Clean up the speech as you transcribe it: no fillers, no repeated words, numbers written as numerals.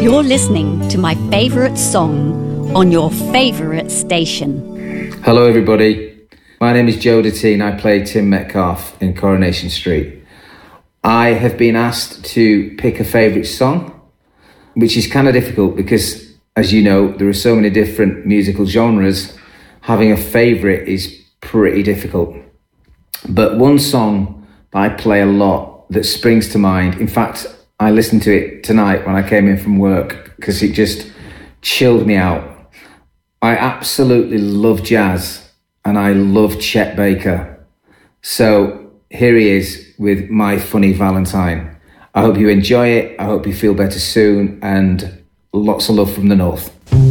You're listening to my favourite song on your favourite station. Hello everybody, my name is Joe Deteen. I play Tim Metcalf in Coronation Street. I have been asked to pick a favourite song, which is kind of difficult because, as you know, there are so many different musical genres. Having a favourite is pretty difficult. But one song that I play a lot that springs to mind, in fact, I listened to it tonight when I came in from work because it just chilled me out. I absolutely love jazz and I love Chet Baker. So here he is with My Funny Valentine. I hope you enjoy it. I hope you feel better soon, and lots of love from the North.